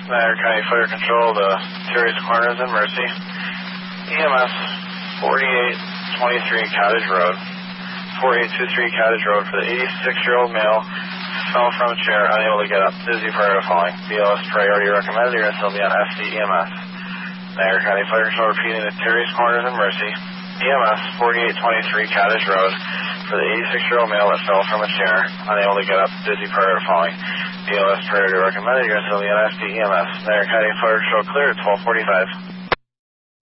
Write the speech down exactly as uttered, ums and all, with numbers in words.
Niagara County Fire Control to Terry's Corners and Mercy. E M S forty-eight twenty-three Cottage Road. forty-eight twenty-three Cottage Road for the eighty-six-year-old male. Fell from a chair, unable to get up. Dizzy prior to falling. B L S priority recommended. You're going to still be on F C E M S. Niagara County Fire Control repeating to Terry's Corners and Mercy. E M S forty-eight twenty-three Cottage Road for the eighty-six-year-old male that fell from a chair, unable to get up, dizzy prior to falling. B L S priority recommended. You're going to still be on F C E M S. Niagara County Fire Control clear at twelve forty-five.